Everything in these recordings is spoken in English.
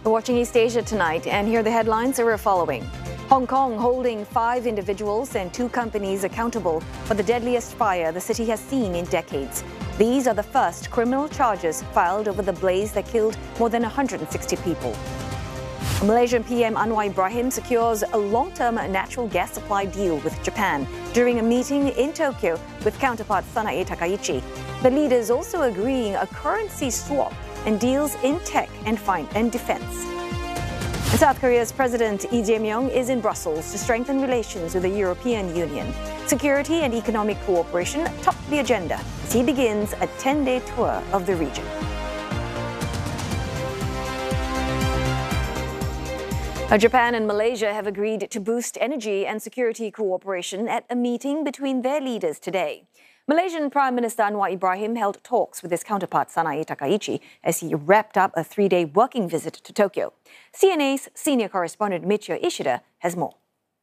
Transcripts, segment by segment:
We're watching East Asia tonight, and here are the headlines that we're following. Hong Kong holding 5 individuals and 2 companies accountable for the deadliest fire the city has seen in decades. These are the first criminal charges filed over the blaze that killed more than 160 people. Malaysian PM Anwar Ibrahim secures a long-term natural gas supply deal with Japan during a meeting in Tokyo with counterpart Sanae Takaichi. The leaders also agreeing a currency swap and deals in tech and defense. And South Korea's President Lee Jae-myung is in Brussels to strengthen relations with the European Union. Security and economic cooperation top the agenda as he begins a 10-day tour of the region. Japan and Malaysia have agreed to boost energy and security cooperation at a meeting between their leaders today. Malaysian Prime Minister Anwar Ibrahim held talks with his counterpart Sanae Takaichi as he wrapped up a 3-day working visit to Tokyo. CNA's senior correspondent Michio Ishida has more.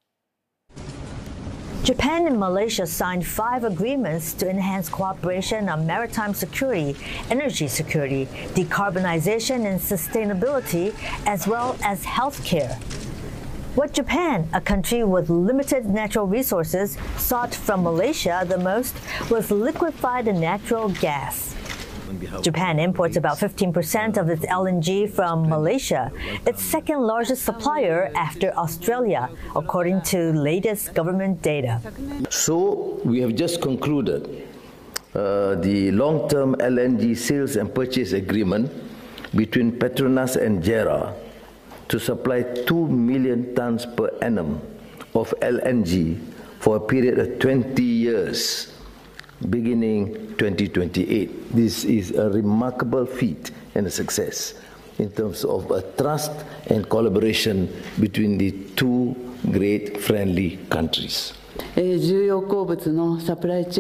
Japan and Malaysia signed 5 agreements to enhance cooperation on maritime security, energy security, decarbonization and sustainability, as well as healthcare. What Japan, a country with limited natural resources, sought from Malaysia the most was liquefied natural gas. Japan imports about 15% of its LNG from Malaysia, its second largest supplier after Australia, according to latest government data. So we have just concluded the long-term LNG sales and purchase agreement between Petronas and JERA to supply 2 million tons per annum of LNG for a period of 20 years. Beginning 2028. This is a remarkable feat and a success in terms of a trust and collaboration between the 2 great friendly countries.